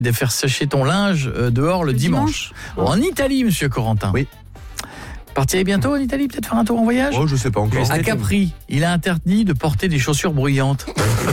de faire sécher ton linge dehors le dimanche. En Italie, monsieur Corentin. Oui. Partirez bientôt en Italie, peut-être faire un tour en voyage? Oh, je sais pas encore. À Capri, il a interdit de porter des chaussures bruyantes.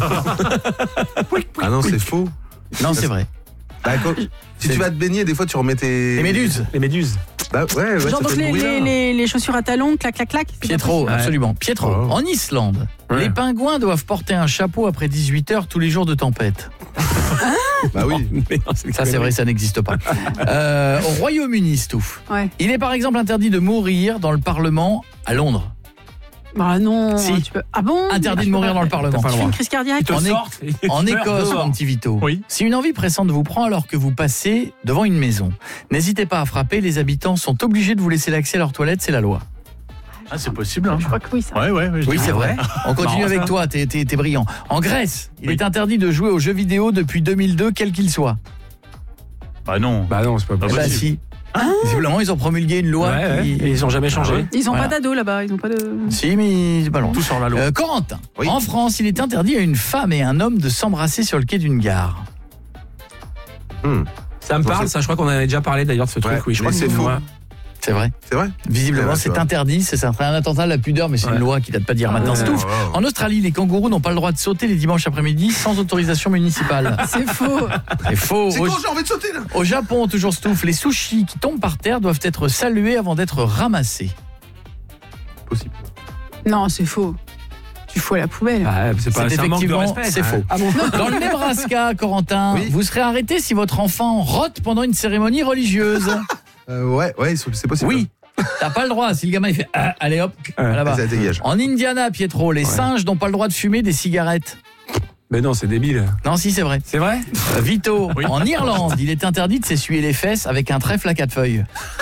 Ah non, c'est faux. Non, c'est vrai. Bah, si tu vas te baigner, des fois tu remets tes... Les méduses. Les méduses. Bah ouais, Genre ça donc fait le bruit, là. les chaussures à talons, clac, clac, clac. c'est Pietro, pas absolument. Pietro, Oh. en Islande, les pingouins doivent porter un chapeau après 18 heures tous les jours de tempête. Bah oui. Mais non, Ça, c'est vrai, ça n'existe pas. Au Royaume-Uni, Stouff, Ouais. il est par exemple interdit de mourir dans le Parlement à Londres. Bah non, Si. tu peux... Ah bon? Interdit de mourir dans le Parlement. T'as pas le Tu fais droit. une crise cardiaque? En Écosse, mon petit Vito, Oui. si une envie pressante vous prend alors que vous passez devant une maison, n'hésitez pas à frapper, les habitants sont obligés de vous laisser l'accès à leurs toilettes, c'est la loi. Ah, c'est possible. Hein. Je crois que oui, ça. Ouais. Oui, c'est vrai. On continue Marrant, avec ça. toi, t'es brillant. En Grèce, il Oui. est interdit de jouer aux jeux vidéo depuis 2002, quel qu'il soit. Bah non. Bah non, c'est pas Ah Eh possible. ben, si. Visiblement, ils ont promulgué une loi Ouais, qui... et ils ont jamais changé. Ils ont Voilà. pas d'ado là-bas, ils ont pas de... Si, mais c'est pas loin. Tout sur la loi. Corentin, Oui. en France, il est interdit à une femme et un homme de s'embrasser sur le quai d'une gare. Ça me parle, ça, je crois qu'on en avait déjà parlé d'ailleurs de ce truc. Ouais, Oui, je crois mais que c'est faux. moi. C'est vrai. C'est vrai? Visiblement, C'est c'est vrai. interdit. C'est un attentat à la pudeur, mais c'est une Ouais. loi qui date pas d'hier matin. Ouais. Stouff. Wow. En Australie, les kangourous n'ont pas le droit de sauter les dimanches après-midi sans autorisation municipale. C'est faux. C'est faux. C'est Au, con, j'ai envie de sauter là. au Japon, toujours Stouff, les sushis qui tombent par terre doivent être salués avant d'être ramassés. Possible. Non, c'est faux. Tu fous à la poubelle. Bah, c'est pas C'est un manque de effectivement, respect. c'est faux. Ah bon? Dans le Nebraska, Corentin, Oui. vous serez arrêté si votre enfant rote pendant une cérémonie religieuse. Ouais, c'est possible. Oui. T'as pas le droit. Si le gamin il fait allez hop, là-bas. Ça dégage. En Indiana, Pietro, les singes n'ont pas le droit de fumer des cigarettes. Mais non, c'est débile. Non, si, c'est vrai. C'est vrai? Vito, en Irlande, il est interdit de s'essuyer les fesses avec un trèfle à 4 feuilles.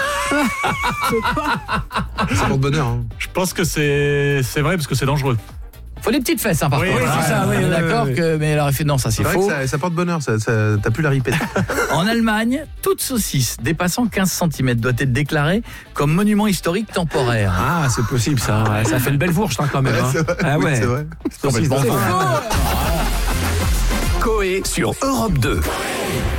C'est pour de bonheur. Hein. Je pense que c'est vrai parce que c'est dangereux. Faut les petites fesses, hein, par Oui, contre. oui, c'est ça, On oui, est oui, d'accord oui. que. Mais alors, non, ça c'est C'est vrai faux. que ça porte bonheur, t'as plus la ripette. En Allemagne, toute saucisse dépassant 15 cm doit être déclarée comme monument historique temporaire. Ah, c'est possible ça. Ouais, ça fait une belle fourche hein, quand même. Hein. C'est vrai. Ah Oui, ouais. c'est vrai. Saucisse, bon, C'est faux. Coé sur Europe 2.